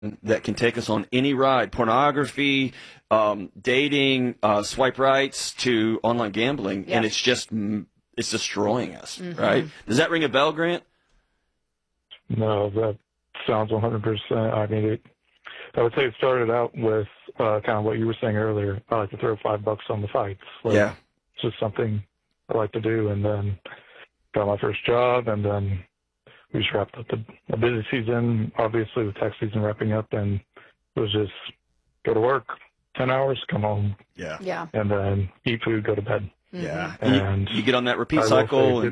that can take us on any ride, pornography, dating, swipe rights to online gambling, and it's destroying us, right? Does that ring a bell, Grant? No, that sounds 100%. I mean, I would say it started out with kind of what you were saying earlier. I like to throw $5 on the fights. It's just something I like to do, and then got my first job, and then we just wrapped up the busy season, obviously with tax season wrapping up, and it was just go to work, 10 hours, come home, and then eat food, go to bed. Yeah, and you get on that repeat cycle.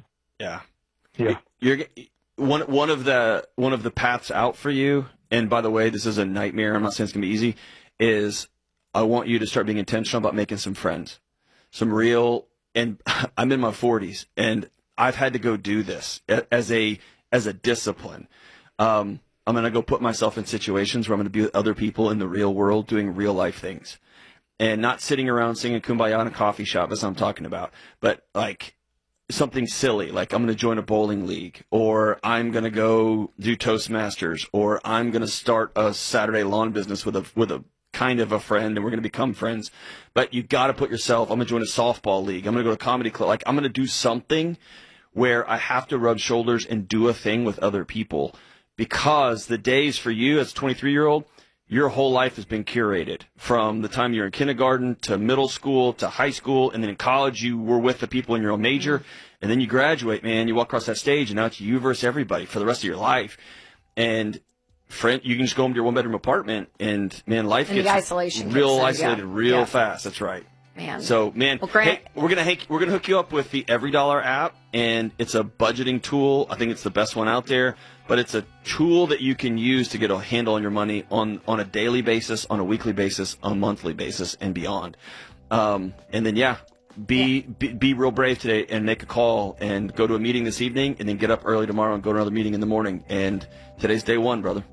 You're one of the paths out for you. And by the way, this is a nightmare. I'm not saying it's gonna be easy. Is I want you to start being intentional about making some friends, some real. And I'm in my 40s, and I've had to go do this as a discipline. I'm going to go put myself in situations where I'm going to be with other people in the real world doing real life things, and not sitting around singing Kumbaya in a coffee shop, as I'm talking about, but like something silly, like I'm going to join a bowling league, or I'm going to go do Toastmasters, or I'm going to start a Saturday lawn business with a kind of a friend, and we're going to become friends. But you got to put yourself, I'm going to join a softball league, I'm going to go to a comedy club, like I'm going to do something where I have to rub shoulders and do a thing with other people, because the days for you as a 23-year-old, your whole life has been curated from the time you're in kindergarten to middle school to high school, and then in college you were with the people in your own major, and then you graduate, man, you walk across that stage, and now it's you versus everybody for the rest of your life. And you can just go home to your one-bedroom apartment, and man, life gets isolated real fast. That's right. Man. So, man, well, Grant, hey, we're gonna hook you up with the EveryDollar app, and it's a budgeting tool. I think it's the best one out there, but it's a tool that you can use to get a handle on your money on a daily basis, on a weekly basis, on a monthly basis, and beyond. And then, be real brave today and make a call and go to a meeting this evening, and then get up early tomorrow and go to another meeting in the morning. And today's day one, brother.